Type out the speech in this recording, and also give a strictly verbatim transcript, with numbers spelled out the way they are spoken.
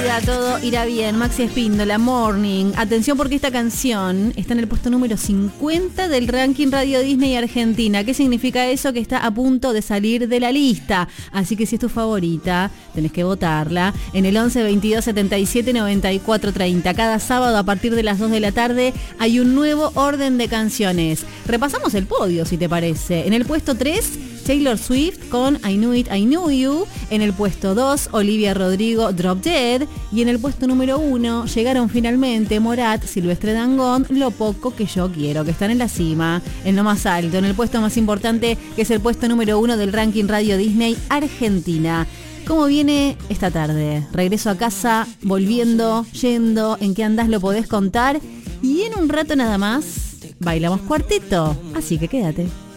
vida, todo irá bien. Maxi Espíndola, Morning. Atención porque esta canción está en el puesto número cincuenta del ranking Radio Disney Argentina. ¿Qué significa eso? Que está a punto de salir de la lista. Así que si es tu favorita, tenés que votarla en el once veintidós setenta y siete noventa y cuatro treinta. Cada sábado a partir de las dos de la tarde hay un nuevo orden de canciones. Repasamos el podio, si te parece. En el puesto tres, Taylor Swift con I Knew It, I Knew You. En el puesto dos, Olivia Rodrigo, Drop Dead. Y en el puesto número uno llegaron finalmente Morat, Silvestre Dangond, Lo Poco Que Yo Quiero, que están en la cima, en lo más alto, en el puesto más importante, que es el puesto número uno del ranking Radio Disney Argentina. ¿Cómo viene esta tarde? Regreso a casa, volviendo, yendo, ¿en qué andás? Lo podés contar. Y en un rato nada más, bailamos cuarteto. Así que quédate.